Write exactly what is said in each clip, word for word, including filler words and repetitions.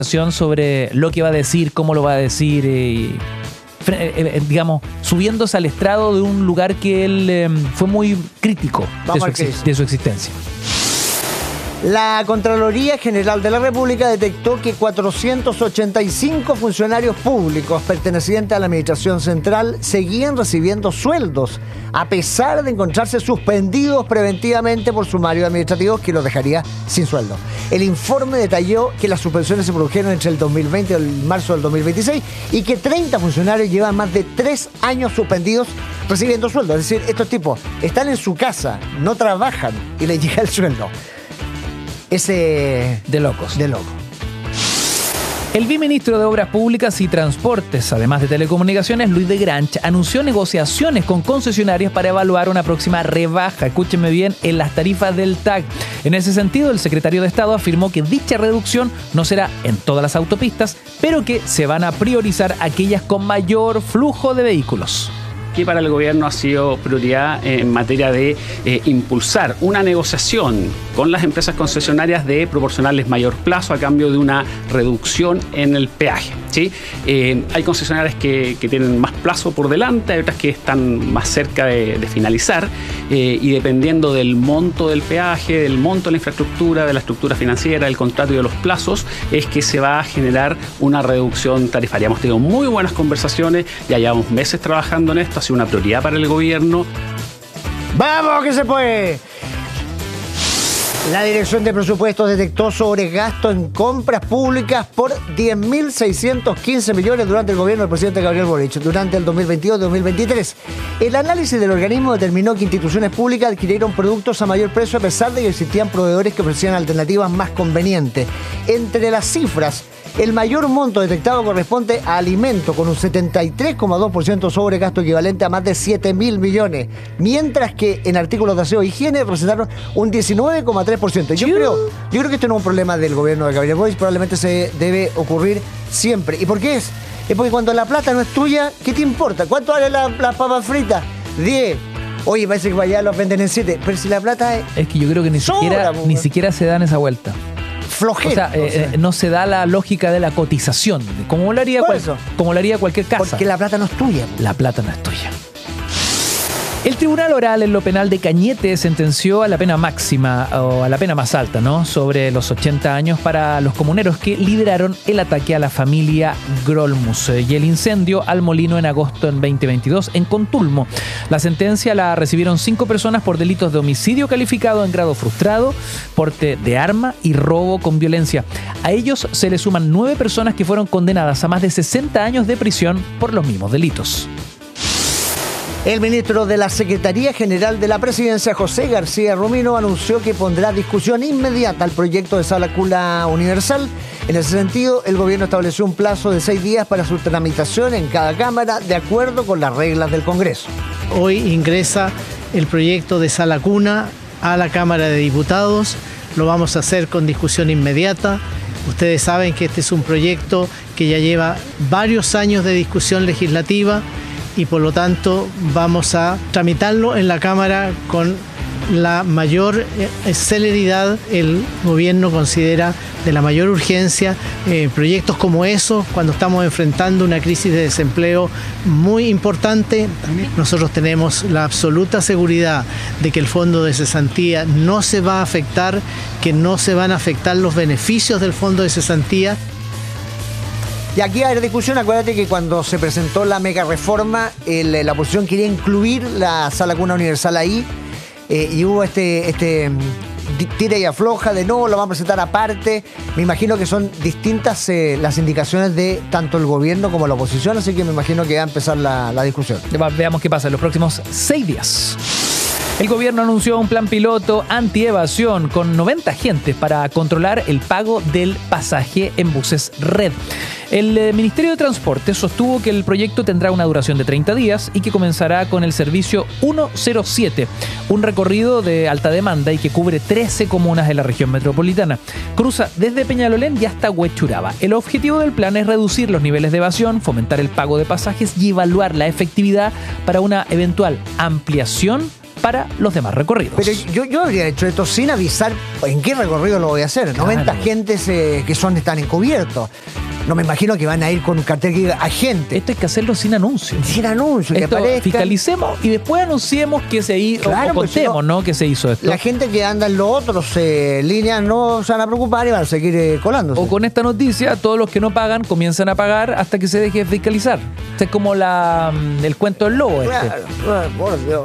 sobre lo que va a decir, cómo lo va a decir, eh, eh, eh, digamos, subiéndose al estrado de un lugar que él eh, fue muy crítico de su, ex, de su existencia. La Contraloría General de la República detectó que cuatrocientos ochenta y cinco funcionarios públicos pertenecientes a la Administración Central seguían recibiendo sueldos, a pesar de encontrarse suspendidos preventivamente por sumarios administrativos que los dejaría sin sueldo. El informe detalló que las suspensiones se produjeron entre el dos mil veinte y el marzo del dos mil veintiséis y que treinta funcionarios llevan más de tres años suspendidos recibiendo sueldo. Es decir, estos tipos están en su casa, no trabajan y les llega el sueldo. Ese... De locos. De locos. El viceministro de Obras Públicas y Transportes, además de Telecomunicaciones, Luis de Granch, anunció negociaciones con concesionarios para evaluar una próxima rebaja, escúchenme bien, en las tarifas del T A C. En ese sentido, el secretario de Estado afirmó que dicha reducción no será en todas las autopistas, pero que se van a priorizar aquellas con mayor flujo de vehículos. Que para el gobierno ha sido prioridad en materia de eh, impulsar una negociación con las empresas concesionarias de proporcionarles mayor plazo a cambio de una reducción en el peaje, ¿sí? Eh, hay concesionarias que, que tienen más plazo por delante, hay otras que están más cerca de, de finalizar eh, y dependiendo del monto del peaje, del monto de la infraestructura, de la estructura financiera, del contrato y de los plazos, es que se va a generar una reducción tarifaria. Hemos tenido muy buenas conversaciones, ya llevamos meses trabajando en esto, ha sido una prioridad para el gobierno. ¡Vamos que se puede! La Dirección de Presupuestos detectó sobregasto en compras públicas por diez mil seiscientos quince millones durante el gobierno del presidente Gabriel Boric, durante el dos mil veintidós dos mil veintitrés. El análisis del organismo determinó que instituciones públicas adquirieron productos a mayor precio a pesar de que existían proveedores que ofrecían alternativas más convenientes. Entre las cifras, el mayor monto detectado corresponde a alimentos, con un setenta y tres coma dos por ciento sobregasto equivalente a más de siete mil millones, mientras que en artículos de aseo e higiene representaron un diecinueve coma tres por ciento. Yo creo, yo creo que esto no es un problema del gobierno de Gabriel Boric, probablemente se debe ocurrir siempre. ¿Y por qué es? Es porque cuando la plata no es tuya, ¿qué te importa? ¿Cuánto vale la, la papa frita? diez. Oye, parece que allá los venden en siete. Pero si la plata es... Es que yo creo que ni, sobra, siquiera, ni siquiera se dan esa vuelta. Flojera, o sea, eh, o sea. Eh, no se da la lógica de la cotización, como lo haría, cual, como lo haría cualquier casa. Porque la plata no es tuya. La plata no es tuya. El Tribunal Oral en lo penal de Cañete sentenció a la pena máxima, o a la pena más alta, ¿no?, sobre los ochenta años para los comuneros que lideraron el ataque a la familia Grolmus y el incendio al molino en agosto en veinte veintidós en Contulmo. La sentencia la recibieron cinco personas por delitos de homicidio calificado en grado frustrado, porte de arma y robo con violencia. A ellos se le suman nueve personas que fueron condenadas a más de sesenta años de prisión por los mismos delitos. El ministro de la Secretaría General de la Presidencia, José García Romino, anunció que pondrá a discusión inmediata el proyecto de sala cuna universal. En ese sentido, el gobierno estableció un plazo de seis días para su tramitación en cada cámara, de acuerdo con las reglas del Congreso. Hoy ingresa el proyecto de sala cuna a la Cámara de Diputados. Lo vamos a hacer con discusión inmediata. Ustedes saben que este es un proyecto que ya lleva varios años de discusión legislativa y por lo tanto vamos a tramitarlo en la Cámara con la mayor celeridad. El gobierno considera de la mayor urgencia eh, proyectos como esos cuando estamos enfrentando una crisis de desempleo muy importante. Nosotros tenemos la absoluta seguridad de que el fondo de cesantía no se va a afectar, que no se van a afectar los beneficios del fondo de cesantía. Y aquí hay discusión, acuérdate que cuando se presentó la mega reforma, el, la oposición quería incluir la sala cuna universal ahí, eh, y hubo este, este tira y afloja de no, lo van a presentar aparte. Me imagino que son distintas eh, las indicaciones de tanto el gobierno como la oposición, así que me imagino que va a empezar la, la discusión. Veamos qué pasa en los próximos seis días. El gobierno anunció un plan piloto anti-evasión con noventa agentes para controlar el pago del pasaje en buses red. El eh, Ministerio de Transporte sostuvo que el proyecto tendrá una duración de treinta días y que comenzará con el servicio ciento siete, un recorrido de alta demanda y que cubre trece comunas de la región metropolitana. Cruza desde Peñalolén y hasta Huechuraba. El objetivo del plan es reducir los niveles de evasión, fomentar el pago de pasajes y evaluar la efectividad para una eventual ampliación para los demás recorridos. Pero yo, yo habría hecho esto sin avisar en qué recorrido lo voy a hacer. Claro. noventa agentes eh, que son están encubiertos. No me imagino que van a ir con un cartel que diga agente. Esto hay que hacerlo sin anuncio. Sin anuncio, que Esto aparezca. fiscalicemos y después anunciemos que se hizo, Claro, o pues, contemos, si no, ¿no? Que se hizo esto. La gente que anda en los otros eh, líneas no se van a preocupar y van a seguir eh, colándose. O con esta noticia, todos los que no pagan comienzan a pagar hasta que se deje de fiscalizar. Este es como la, el cuento del lobo. Este. Claro, claro, por Dios.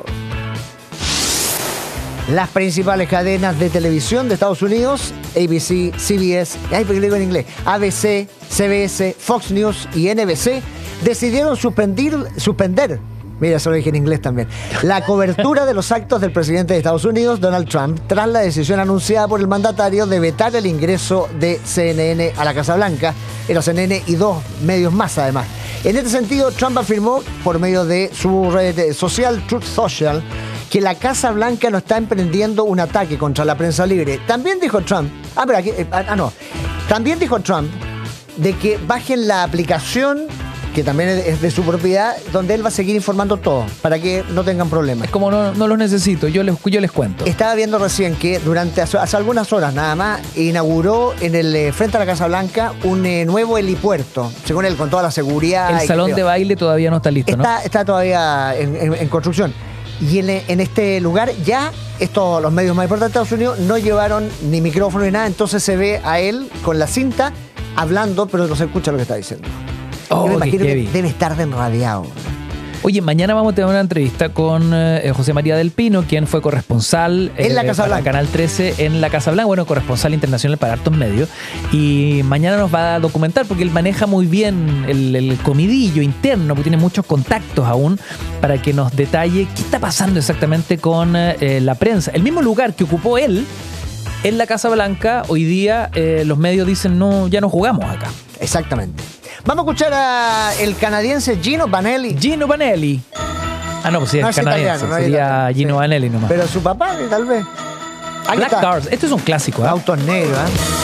Las principales cadenas de televisión de Estados Unidos, A B C, C B S, ay, porque digo en inglés, A B C, C B S, Fox News y N B C, decidieron suspender, suspender, mira, eso lo dije en inglés también, la cobertura de los actos del presidente de Estados Unidos, Donald Trump, tras la decisión anunciada por el mandatario de vetar el ingreso de C N N a la Casa Blanca, era C N N y dos medios más además. En este sentido, Trump afirmó por medio de su red social Truth Social que la Casa Blanca no está emprendiendo un ataque contra la prensa libre. También dijo Trump, ah, pero aquí, eh, ah, no, también dijo Trump de que bajen la aplicación, que también es de su propiedad, donde él va a seguir informando todo, para que no tengan problemas. Es como no, no los necesito, yo les, yo les cuento. Estaba viendo recién que durante hace, hace algunas horas nada más inauguró en el eh, frente a la Casa Blanca un eh, nuevo helipuerto, según él, con toda la seguridad. El y salón creo. de baile todavía no está listo, Está, ¿no? está todavía en, en- en construcción. Y en, en este lugar ya estos, los medios más importantes de Estados Unidos no llevaron ni micrófono ni nada, entonces se ve a él con la cinta hablando, pero no se escucha lo que está diciendo. Oh, Yo me qué imagino que heavy. debe estar de enradiado. Oye, mañana vamos a tener una entrevista con eh, José María del Pino, quien fue corresponsal En la Casa para Blanca. Canal trece en la Casa Blanca, bueno, corresponsal internacional para hartos medios. Y mañana nos va a documentar porque él maneja muy bien el, el comidillo interno, porque tiene muchos contactos aún, para que nos detalle qué está pasando exactamente con eh, la prensa. El mismo lugar que ocupó él en la Casa Blanca, hoy día eh, los medios dicen, no, ya no jugamos acá. Exactamente. Vamos a escuchar al canadiense Gino Vanelli. Gino Vanelli. Ah, no, pues sí, es No, es canadiense. italiano, no es sería italiano, Gino sí. Vanelli nomás. Pero su papá, tal vez. Aquí Black está. Cars. Este es un clásico, ¿eh? Autos negros, ¿eh?